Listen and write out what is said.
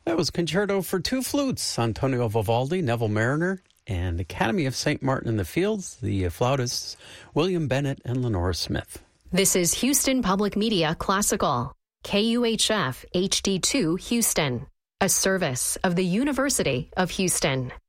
That was Concerto for Two Flutes, Antonio Vivaldi, Neville Mariner, and Academy of St. Martin in the Fields, the flautists William Bennett and Lenora Smith. This is Houston Public Media Classical, KUHF HD2 Houston, a service of the University of Houston.